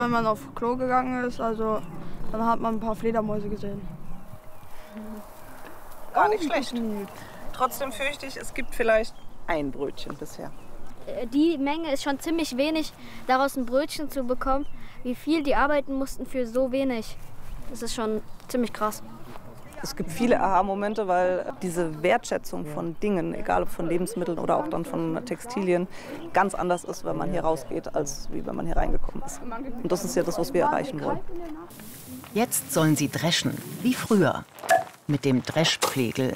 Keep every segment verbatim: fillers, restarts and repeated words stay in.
Wenn man auf Klo gegangen ist, also dann hat man ein paar Fledermäuse gesehen. Gar nicht schlecht. Trotzdem fürchte ich, es gibt vielleicht ein Brötchen bisher. Die Menge ist schon ziemlich wenig, daraus ein Brötchen zu bekommen. Wie viel die arbeiten mussten für so wenig, das ist schon ziemlich krass. Es gibt viele Aha-Momente, weil diese Wertschätzung von Dingen, egal ob von Lebensmitteln oder auch dann von Textilien, ganz anders ist, wenn man hier rausgeht, als wie wenn man hier reingekommen ist. Und das ist ja das, was wir erreichen wollen. Jetzt sollen sie dreschen, wie früher, mit dem Dreschpflegel.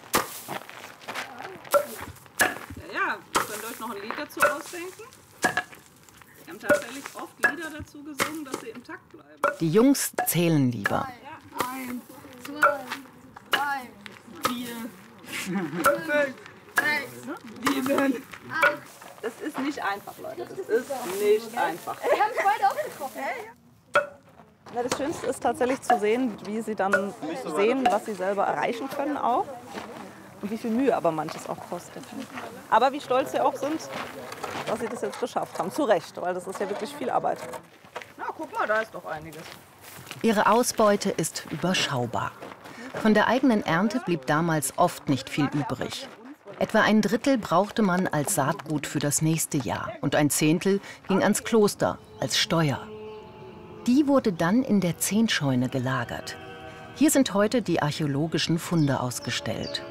Ja, ihr könnt euch noch ein Lied dazu ausdenken. Wir haben tatsächlich oft Lieder dazu gesungen, dass sie im Takt bleiben. Die Jungs zählen lieber. Eins, zwei, drei, vier, fünf, sechs, sieben, acht. Das ist nicht einfach, Leute. Das ist nicht einfach. Wir haben es beide auch getroffen. Na, das Schönste ist tatsächlich zu sehen, wie sie dann sehen, was sie selber erreichen können auch. Und wie viel Mühe aber manches auch kostet. Aber wie stolz sie auch sind, dass sie das jetzt geschafft haben. Zu Recht, weil das ist ja wirklich viel Arbeit. Na, guck mal, da ist doch einiges. Ihre Ausbeute ist überschaubar. Von der eigenen Ernte blieb damals oft nicht viel übrig. Etwa ein Drittel brauchte man als Saatgut für das nächste Jahr und ein Zehntel ging ans Kloster als Steuer. Die wurde dann in der Zehntscheune gelagert. Hier sind heute die archäologischen Funde ausgestellt.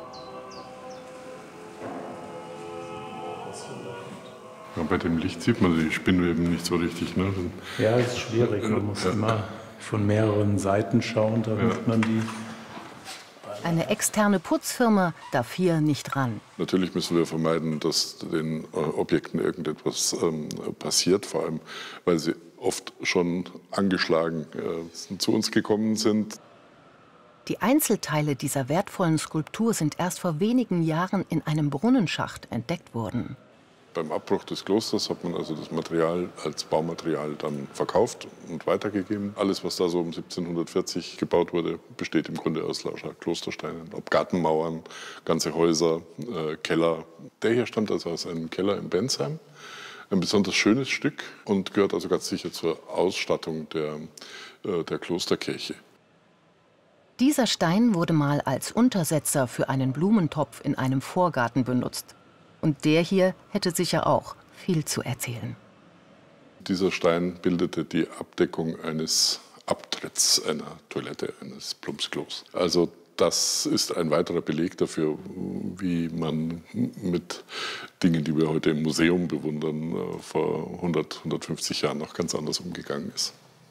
Ja, bei dem Licht sieht man die Spinnweben nicht so richtig. Ne? Ja, es ist schwierig. Man muss ja. immer von mehreren Seiten schauen, damit Ja. man die... Eine externe Putzfirma darf hier nicht ran. Natürlich müssen wir vermeiden, dass den äh, Objekten irgendetwas ähm, passiert, vor allem weil sie oft schon angeschlagen äh, zu uns gekommen sind. Die Einzelteile dieser wertvollen Skulptur sind erst vor wenigen Jahren in einem Brunnenschacht entdeckt worden. Beim Abbruch des Klosters hat man also das Material als Baumaterial dann verkauft und weitergegeben. Alles, was da so um siebzehnhundertvierzig gebaut wurde, besteht im Grunde aus lauter Klostersteinen. Ob Gartenmauern, ganze Häuser, äh, Keller. Der hier stammt also aus einem Keller in Bensheim. Ein besonders schönes Stück und gehört also ganz sicher zur Ausstattung der, äh, der Klosterkirche. Dieser Stein wurde mal als Untersetzer für einen Blumentopf in einem Vorgarten benutzt. Und der hier hätte sicher auch viel zu erzählen. Dieser Stein bildete die Abdeckung eines Abtritts einer Toilette, eines Plumpsklos. Also das ist ein weiterer Beleg dafür, wie man mit Dingen, die wir heute im Museum bewundern, vor hundert, hundertfünfzig Jahren noch ganz anders umgegangen ist.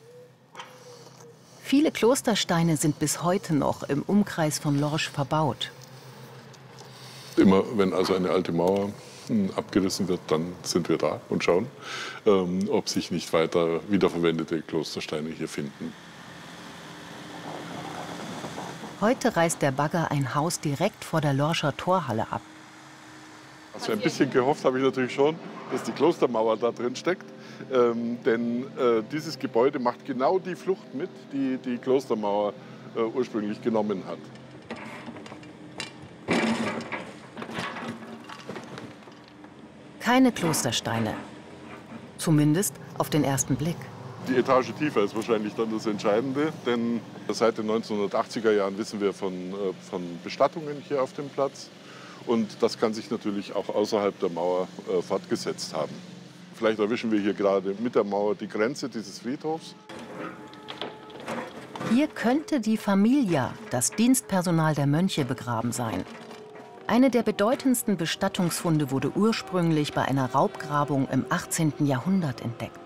Viele Klostersteine sind bis heute noch im Umkreis von Lorsch verbaut. Immer wenn also eine alte Mauer abgerissen wird, dann sind wir da und schauen, ähm, ob sich nicht weiter wiederverwendete Klostersteine hier finden. Heute reißt der Bagger ein Haus direkt vor der Lorscher Torhalle ab. Also ein bisschen gehofft habe ich natürlich schon, dass die Klostermauer da drin steckt. Ähm, denn äh, dieses Gebäude macht genau die Flucht mit, die die Klostermauer äh, ursprünglich genommen hat. Keine Klostersteine. Zumindest auf den ersten Blick. Die Etage tiefer ist wahrscheinlich dann das Entscheidende, denn seit den neunzehnhundertachtziger Jahren wissen wir von, äh, von Bestattungen hier auf dem Platz. Und das kann sich natürlich auch außerhalb der Mauer äh, fortgesetzt haben. Vielleicht erwischen wir hier gerade mit der Mauer die Grenze dieses Friedhofs. Hier könnte die Familia, das Dienstpersonal der Mönche, begraben sein. Eine der bedeutendsten Bestattungsfunde wurde ursprünglich bei einer Raubgrabung im achtzehnten Jahrhundert entdeckt.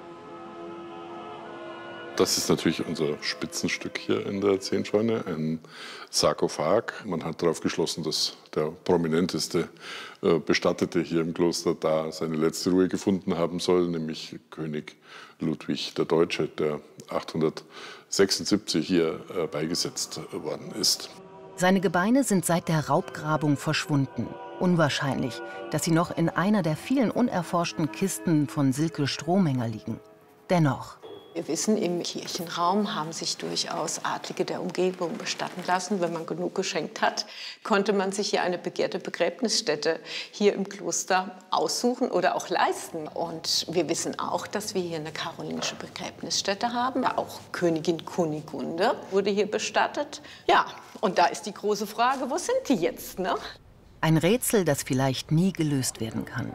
Das ist natürlich unser Spitzenstück hier in der Zehntscheune, ein Sarkophag. Man hat darauf geschlossen, dass der prominenteste äh, Bestattete hier im Kloster da seine letzte Ruhe gefunden haben soll, nämlich König Ludwig der Deutsche, der achtzehnhundertsechsundsiebzig hier äh, beigesetzt worden ist. Seine Gebeine sind seit der Raubgrabung verschwunden. Unwahrscheinlich, dass sie noch in einer der vielen unerforschten Kisten von Silke Strohmenger liegen. Dennoch. Wir wissen, im Kirchenraum haben sich durchaus Adlige der Umgebung bestatten lassen. Wenn man genug geschenkt hat, konnte man sich hier eine begehrte Begräbnisstätte hier im Kloster aussuchen oder auch leisten. Und wir wissen auch, dass wir hier eine karolingische Begräbnisstätte haben. Auch Königin Kunigunde wurde hier bestattet. Ja, und da ist die große Frage, wo sind die jetzt, ne? Ein Rätsel, das vielleicht nie gelöst werden kann.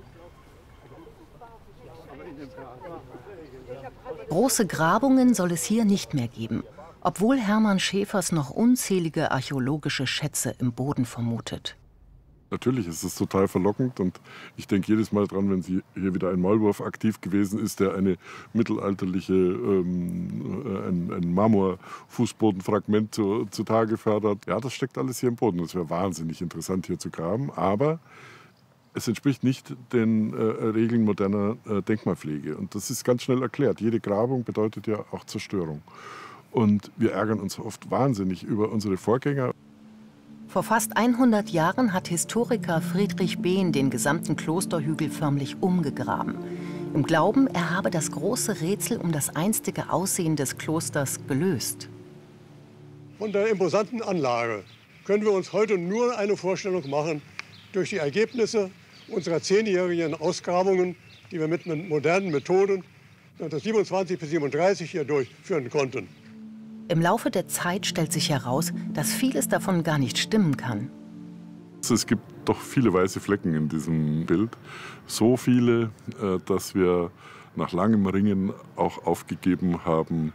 Große Grabungen soll es hier nicht mehr geben, obwohl Hermann Schäfers noch unzählige archäologische Schätze im Boden vermutet. Natürlich ist es total verlockend und ich denke jedes Mal dran, wenn Sie hier wieder ein Maulwurf aktiv gewesen ist, der eine mittelalterliche, ähm, ein, ein Marmorfußbodenfragment zu, zutage fördert. Ja, das steckt alles hier im Boden. Es wäre wahnsinnig interessant hier zu graben, aber es entspricht nicht den äh, Regeln moderner äh, Denkmalpflege. Und das ist ganz schnell erklärt. Jede Grabung bedeutet ja auch Zerstörung. Und wir ärgern uns oft wahnsinnig über unsere Vorgänger. Vor fast hundert Jahren hat Historiker Friedrich Behn den gesamten Klosterhügel förmlich umgegraben. Im Glauben, er habe das große Rätsel um das einstige Aussehen des Klosters gelöst. Von der imposanten Anlage können wir uns heute nur eine Vorstellung machen durch die Ergebnisse unserer zehnjährigen Ausgrabungen, die wir mit modernen Methoden neunzehnhundertsiebenundzwanzig bis siebenunddreißig hier durchführen konnten. Im Laufe der Zeit stellt sich heraus, dass vieles davon gar nicht stimmen kann. Es gibt doch viele weiße Flecken in diesem Bild. So viele, dass wir nach langem Ringen auch aufgegeben haben,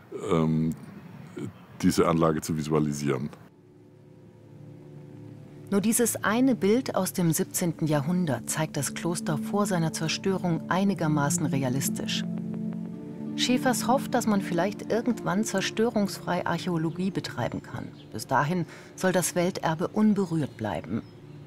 diese Anlage zu visualisieren. Nur dieses eine Bild aus dem siebzehnten Jahrhundert zeigt das Kloster vor seiner Zerstörung einigermaßen realistisch. Schäfers hofft, dass man vielleicht irgendwann zerstörungsfrei Archäologie betreiben kann. Bis dahin soll das Welterbe unberührt bleiben.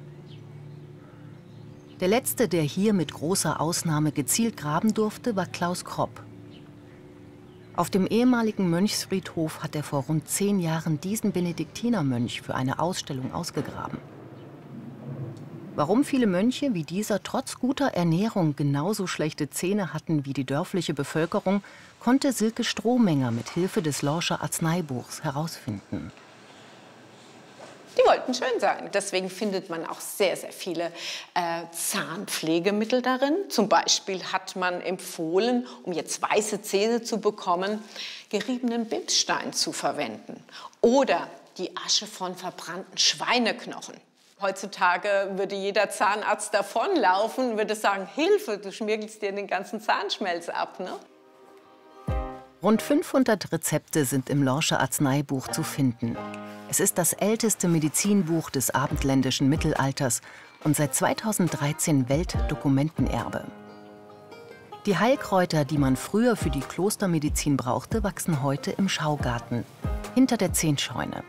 Der letzte, der hier mit großer Ausnahme gezielt graben durfte, war Klaus Kropp. Auf dem ehemaligen Mönchsfriedhof hat er vor rund zehn Jahren diesen Benediktinermönch für eine Ausstellung ausgegraben. Warum viele Mönche wie dieser trotz guter Ernährung genauso schlechte Zähne hatten wie die dörfliche Bevölkerung, konnte Silke Strohmenger mit Hilfe des Lorscher Arzneibuchs herausfinden. Die wollten schön sein. Deswegen findet man auch sehr, sehr viele äh, Zahnpflegemittel darin. Zum Beispiel hat man empfohlen, um jetzt weiße Zähne zu bekommen, geriebenen Bimsstein zu verwenden. Oder die Asche von verbrannten Schweineknochen. Heutzutage würde jeder Zahnarzt davonlaufen und würde sagen, Hilfe, du schmirgelst dir den ganzen Zahnschmelz ab, ne? Rund fünfhundert Rezepte sind im Lorscher Arzneibuch zu finden. Es ist das älteste Medizinbuch des abendländischen Mittelalters und seit zweitausenddreizehn Weltdokumentenerbe. Die Heilkräuter, die man früher für die Klostermedizin brauchte, wachsen heute im Schaugarten, hinter der Zehntscheune.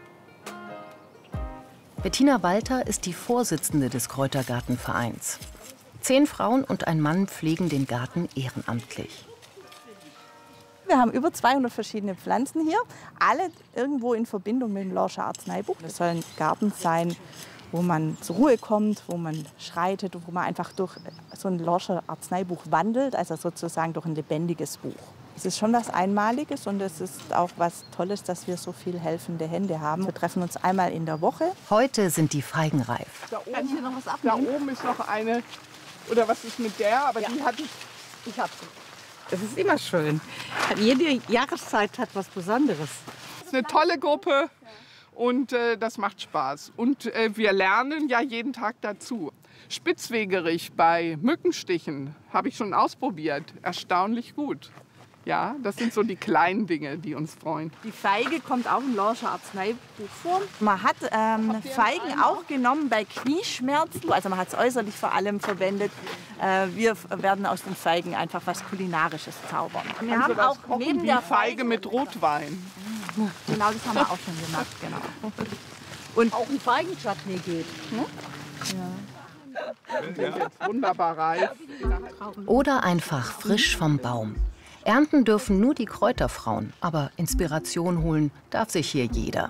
Bettina Walter ist die Vorsitzende des Kräutergartenvereins. Zehn Frauen und ein Mann pflegen den Garten ehrenamtlich. Wir haben über zweihundert verschiedene Pflanzen hier, alle irgendwo in Verbindung mit dem Lorscher Arzneibuch. Es soll ein Garten sein, wo man zur Ruhe kommt, wo man schreitet und wo man einfach durch so ein Lorscher Arzneibuch wandelt, also sozusagen durch ein lebendiges Buch. Es ist schon was Einmaliges und es ist auch was Tolles, dass wir so viele helfende Hände haben. Wir treffen uns einmal in der Woche. Heute sind die Feigen reif. Da oben, Kann ich hier noch was abnehmen? Da oben ist noch eine, oder was ist mit der, aber ja. Die hatte ich, ich hab sie. Das ist immer schön. Jede Jahreszeit hat was Besonderes. Es ist eine tolle Gruppe und äh, das macht Spaß. Und äh, wir lernen ja jeden Tag dazu. Spitzwegerich bei Mückenstichen habe ich schon ausprobiert. Erstaunlich gut. Ja, das sind so die kleinen Dinge, die uns freuen. Die Feige kommt auch im Lorscher Arzneibuch vor. Man hat ähm, Feigen auch genommen bei Knieschmerzen. Also man hat es äußerlich vor allem verwendet. Äh, wir werden aus den Feigen einfach was Kulinarisches zaubern. Wir also haben auch neben der Feige mit Rotwein. Genau, das haben wir auch schon gemacht. Genau. Und auch ein Feigenchutney geht. Ne? Ja. Die sind jetzt wunderbar reif. Oder einfach frisch vom Baum. Ernten dürfen nur die Kräuterfrauen, aber Inspiration holen darf sich hier jeder.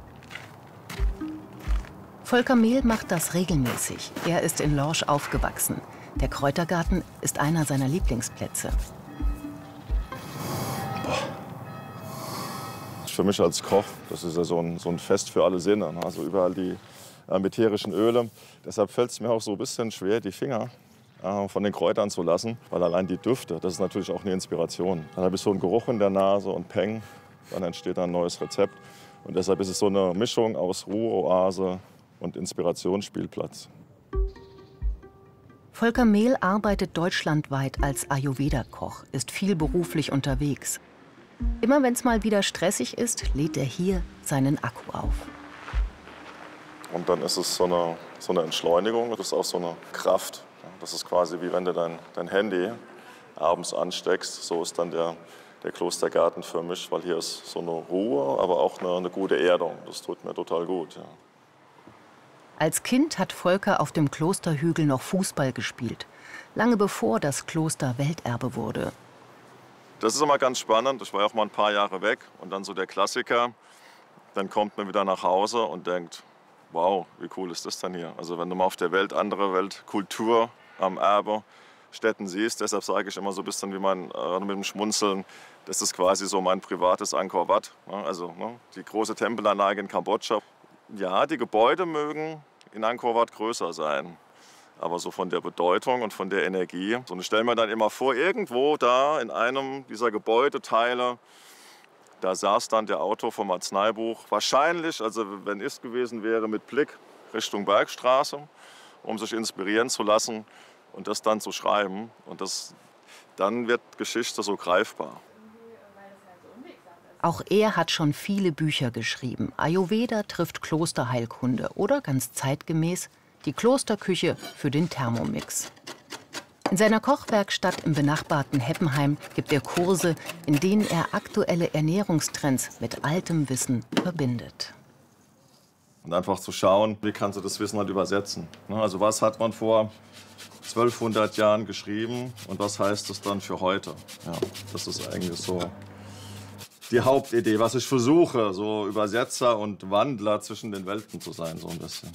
Volker Mehl macht das regelmäßig. Er ist in Lorsch aufgewachsen. Der Kräutergarten ist einer seiner Lieblingsplätze. Für mich als Koch, das ist ja so ein, so ein Fest für alle Sinne. Also überall die äh, ätherischen Öle. Deshalb fällt es mir auch so ein bisschen schwer, die Finger äh, von den Kräutern zu lassen. Weil allein die Düfte, das ist natürlich auch eine Inspiration. Dann habe ich so einen Geruch in der Nase und Peng. Dann entsteht ein neues Rezept. Und deshalb ist es so eine Mischung aus Ruheoase und Inspirationsspielplatz. Volker Mehl arbeitet deutschlandweit als Ayurveda-Koch, ist viel beruflich unterwegs. Immer wenn es mal wieder stressig ist, lädt er hier seinen Akku auf. Und dann ist es so eine, so eine Entschleunigung, das ist auch so eine Kraft. Das ist quasi wie wenn du dein, dein Handy abends ansteckst. So ist dann der, der Klostergarten für mich, weil hier ist so eine Ruhe, aber auch eine, eine gute Erdung. Das tut mir total gut. Ja. Als Kind hat Volker auf dem Klosterhügel noch Fußball gespielt, lange bevor das Kloster Welterbe wurde. Das ist immer ganz spannend. Ich war auch mal ein paar Jahre weg und dann so der Klassiker. Dann kommt man wieder nach Hause und denkt, wow, wie cool ist das denn hier? Also wenn du mal auf der Welt andere Weltkultur am Erbe Städten siehst, deshalb sage ich immer so ein bisschen wie mein, äh, mit dem Schmunzeln, das ist quasi so mein privates Angkor Wat. Ne? Also ne? Die große Tempelanlage in Kambodscha. Ja, die Gebäude mögen in Angkor Wat größer sein. Aber so von der Bedeutung und von der Energie. So, und ich stelle mir dann immer vor, irgendwo da in einem dieser Gebäudeteile, da saß dann der Autor vom Arzneibuch. Wahrscheinlich, also wenn es gewesen wäre, mit Blick Richtung Bergstraße, um sich inspirieren zu lassen und das dann zu schreiben. Und das, dann wird Geschichte so greifbar. Auch er hat schon viele Bücher geschrieben. Ayurveda trifft Klosterheilkunde oder ganz zeitgemäß die Klosterküche für den Thermomix. In seiner Kochwerkstatt im benachbarten Heppenheim gibt er Kurse, in denen er aktuelle Ernährungstrends mit altem Wissen verbindet. Und einfach zu schauen, wie kannst du das Wissen halt übersetzen. Also was hat man vor zwölfhundert Jahren geschrieben und was heißt das dann für heute? Ja, das ist eigentlich so die Hauptidee, was ich versuche, so Übersetzer und Wandler zwischen den Welten zu sein, so ein bisschen.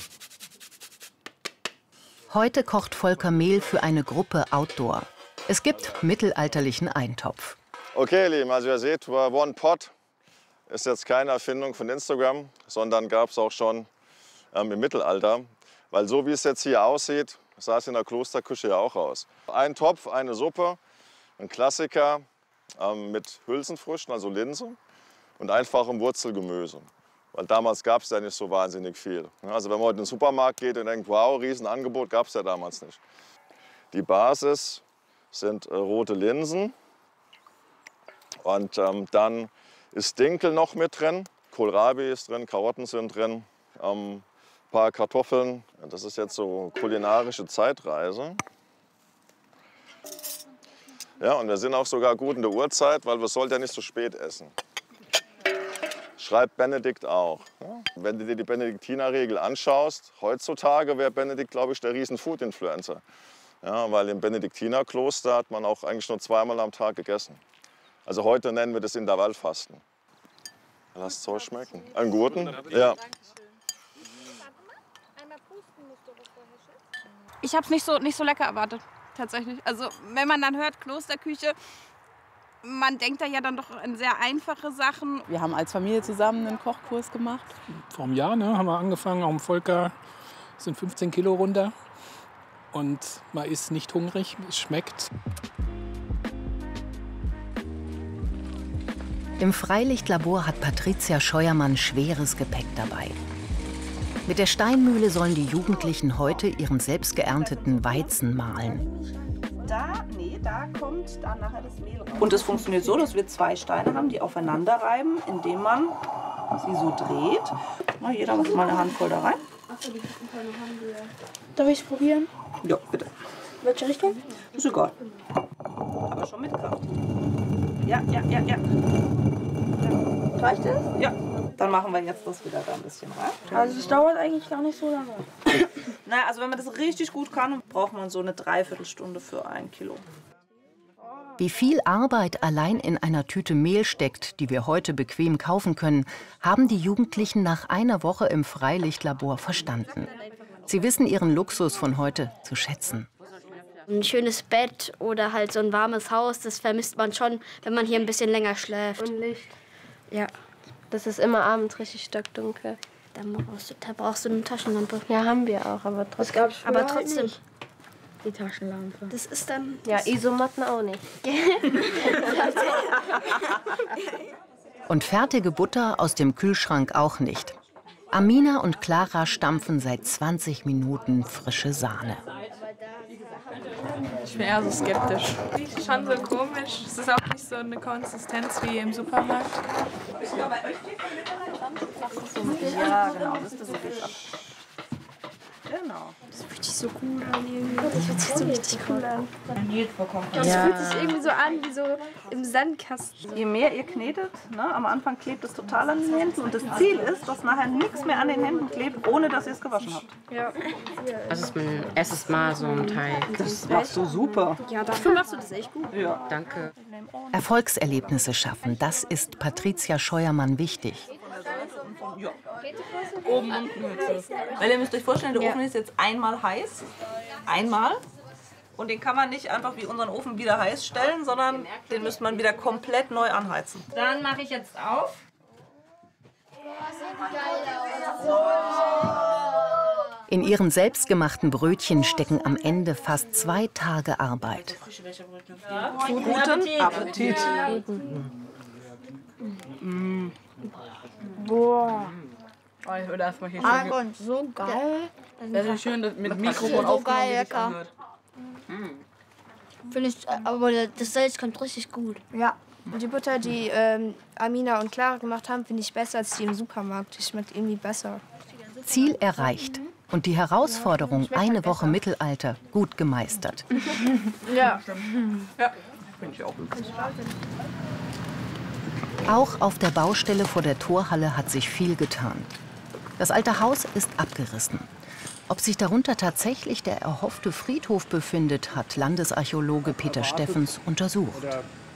Heute kocht Volker Mehl für eine Gruppe Outdoor. Es gibt mittelalterlichen Eintopf. Okay, ihr Lieben, also ihr seht, One Pot ist jetzt keine Erfindung von Instagram, sondern gab es auch schon ähm, im Mittelalter. Weil so wie es jetzt hier aussieht, sah es in der Klosterküche ja auch aus. Ein Topf, eine Suppe, ein Klassiker ähm, mit Hülsenfrüchten, also Linse und einfachem Wurzelgemüse. Weil damals gab es ja nicht so wahnsinnig viel. Also wenn man heute in den Supermarkt geht und denkt, wow, Riesenangebot, gab es ja damals nicht. Die Basis sind äh, rote Linsen. Und ähm, dann ist Dinkel noch mit drin, Kohlrabi ist drin, Karotten sind drin, ähm, ein paar Kartoffeln. Das ist jetzt so kulinarische Zeitreise. Ja, und wir sind auch sogar gut in der Uhrzeit, weil wir sollten ja nicht so spät essen. Schreibt Benedikt auch. Wenn du dir die Benediktinerregel anschaust, heutzutage wäre Benedikt, glaube ich, der riesen Food-Influencer. Ja, weil im Benediktinerkloster hat man auch eigentlich nur zweimal am Tag gegessen. Also heute nennen wir das Intervallfasten. Lass es euch schmecken. Einen guten? Ja. Ich habe es nicht so, nicht so lecker erwartet, tatsächlich. Also wenn man dann hört Klosterküche, man denkt da ja dann doch an sehr einfache Sachen. Wir haben als Familie zusammen einen Kochkurs gemacht. Vor einem Jahr ne, haben wir angefangen, auch im Volker sind fünfzehn Kilo runter. Und man ist nicht hungrig, es schmeckt. Im Freilichtlabor hat Patricia Scheuermann schweres Gepäck dabei. Mit der Steinmühle sollen die Jugendlichen heute ihren selbst geernteten Weizen mahlen. Da, nee, da kommt dann nachher das Mehl raus. Und es funktioniert so, dass wir zwei Steine haben, die aufeinander reiben, indem man sie so dreht. Na, jeder macht mal eine Handvoll da rein. Darf ich es probieren? Ja, bitte. Welche Richtung? Ist egal. Aber schon mit Kraft. Ja, ja, ja, ja. ja. Reicht es? Ja. Dann machen wir jetzt das wieder da ein bisschen rein. Also es dauert eigentlich gar nicht so lange. Naja, also wenn man das richtig gut kann, braucht man so eine Dreiviertelstunde für ein Kilo. Wie viel Arbeit allein in einer Tüte Mehl steckt, die wir heute bequem kaufen können, haben die Jugendlichen nach einer Woche im Freilichtlabor verstanden. Sie wissen ihren Luxus von heute zu schätzen. Ein schönes Bett oder halt so ein warmes Haus, das vermisst man schon, wenn man hier ein bisschen länger schläft. Und Licht. Ja. Das ist immer abends richtig stockdunkel. Dann brauchst du, da brauchst du eine Taschenlampe. Ja, haben wir auch, aber trotzdem. Das gab's früher Aber halt trotzdem. nicht. Die Taschenlampe. Das ist dann... Ja, Isomatten auch nicht. Und fertige Butter aus dem Kühlschrank auch nicht. Amina und Clara stampfen seit zwanzig Minuten frische Sahne. Ich bin eher so skeptisch. Riecht schon so komisch. Es ist auch nicht so eine Konsistenz wie im Supermarkt. Ja, genau, das ist das so. Genau. Das fühlt sich so cool an irgendwie. Das fühlt sich so richtig cool an. Das Ja. fühlt sich irgendwie so an wie so im Sandkasten. Je mehr ihr knetet, ne, am Anfang klebt es total an den Händen und das Ziel ist, dass nachher nichts mehr an den Händen klebt, ohne dass ihr es gewaschen habt. Ja. Das ist mein erstes Mal so ein Teig. Das machst du super. Ja, dafür machst du das echt gut. Ja. Danke. Erfolgserlebnisse schaffen, das ist Patricia Scheuermann wichtig. Ja. Oben und Weil ihr müsst euch vorstellen, der Ja. Ofen ist jetzt einmal heiß. Einmal. Und den kann man nicht einfach wie unseren Ofen wieder heiß stellen, sondern den müsste man wieder komplett neu anheizen. Dann mache ich jetzt auf. In ihren selbstgemachten Brötchen stecken am Ende fast zwei Tage Arbeit. Guten Appetit. Mm. Boah. Oh, ich würde erstmal hier Ah, schön. und so geil. Das ist schön, dass mit Mikrofon So aufgenommen geil, wie sich's lecker. anhört. Finde ich, aber das Salz kommt richtig gut. Ja. Und die Butter, die ähm, Amina und Clara gemacht haben, finde ich besser als die im Supermarkt. Die schmeckt irgendwie besser. Ziel erreicht und die Herausforderung eine Woche Mittelalter gut gemeistert. Ja. Ja, finde ich auch. Auch auf der Baustelle vor der Torhalle hat sich viel getan. Das alte Haus ist abgerissen. Ob sich darunter tatsächlich der erhoffte Friedhof befindet, hat Landesarchäologe Peter Steffens untersucht.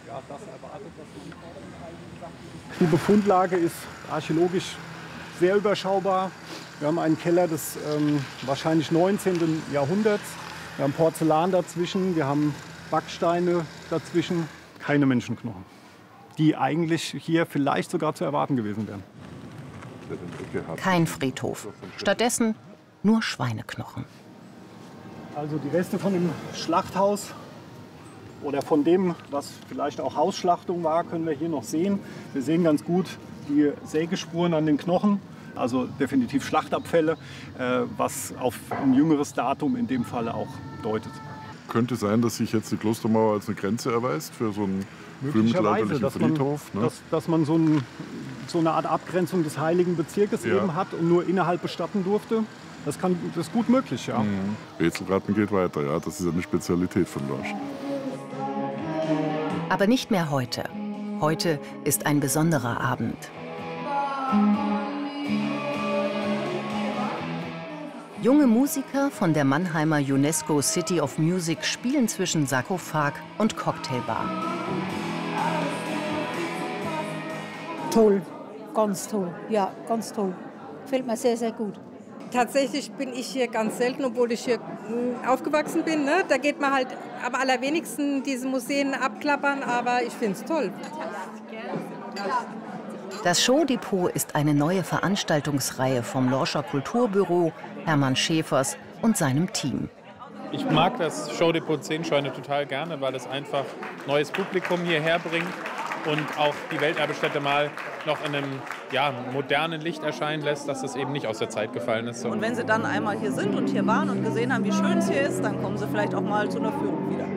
Die Befundlage ist archäologisch sehr überschaubar. Wir haben einen Keller des ähm, wahrscheinlich neunzehnten Jahrhunderts. Wir haben Porzellan dazwischen, wir haben Backsteine dazwischen. Keine Menschenknochen, die eigentlich hier vielleicht sogar zu erwarten gewesen wären. Kein Friedhof. Stattdessen nur Schweineknochen. Also die Reste von dem Schlachthaus oder von dem, was vielleicht auch Hausschlachtung war, können wir hier noch sehen. Wir sehen ganz gut die Sägespuren an den Knochen, also definitiv Schlachtabfälle, äh, was auf ein jüngeres Datum in dem Fall auch deutet. Könnte sein, dass sich jetzt die Klostermauer als eine Grenze erweist für so einen Möglicherweise, frühmittelalterlichen dass man, Friedhof. Ne? dass, dass man so, ein, so eine Art Abgrenzung des heiligen Bezirkes Ja. eben hat und nur innerhalb bestatten durfte. Das, kann, das ist gut möglich, ja. Mhm. Rätselraten geht weiter, ja. Das ist eine Spezialität von Lorsch. Aber nicht mehr heute. Heute ist ein besonderer Abend. Junge Musiker von der Mannheimer UNESCO City of Music spielen zwischen Sarkophag und Cocktailbar. Toll, ganz toll. Ja, ganz toll. Gefällt mir sehr, sehr gut. Tatsächlich bin ich hier ganz selten, obwohl ich hier mh, aufgewachsen bin. Ne? Da geht man halt am allerwenigsten diese Museen abklappern, aber ich finde es toll. Das Showdepot ist eine neue Veranstaltungsreihe vom Lorscher Kulturbüro, Hermann Schäfers und seinem Team. Ich mag das Showdepot Zehnscheune total gerne, weil es einfach neues Publikum hierher bringt und auch die Welterbestätte mal noch in einem ja, modernen Licht erscheinen lässt, dass es eben nicht aus der Zeit gefallen ist. Und wenn sie dann einmal hier sind und hier waren und gesehen haben, wie schön es hier ist, dann kommen sie vielleicht auch mal zu einer Führung wieder.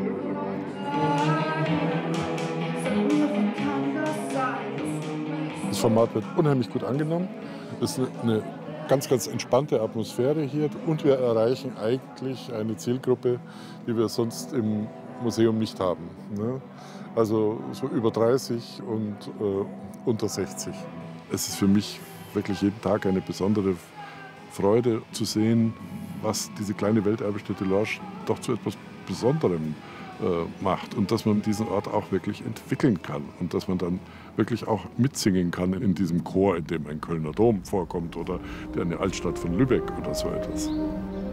Das Format wird unheimlich gut angenommen. Es ist eine ganz, ganz entspannte Atmosphäre hier und wir erreichen eigentlich eine Zielgruppe, die wir sonst im Museum nicht haben. Ne? Also so über dreißig und äh, unter sechzig. Es ist für mich wirklich jeden Tag eine besondere Freude zu sehen, was diese kleine Welterbestätte Lorsch doch zu etwas Besonderem äh, macht und dass man diesen Ort auch wirklich entwickeln kann und dass man dann wirklich auch mitsingen kann in diesem Chor, in dem ein Kölner Dom vorkommt oder eine Altstadt von Lübeck oder so etwas.